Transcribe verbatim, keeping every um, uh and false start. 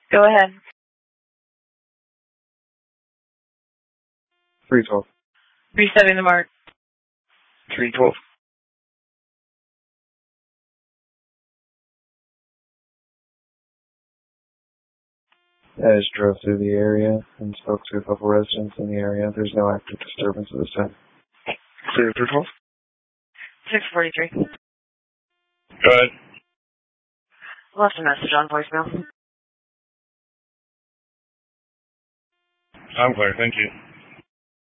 Go ahead. three twelve. Resetting the mark. three twelve. I just drove through the area and spoke to a couple residents in the area. There's no active disturbance at this time. Clear three twelve? six forty-three. Go ahead. Left a message on voicemail. I'm clear, thank you.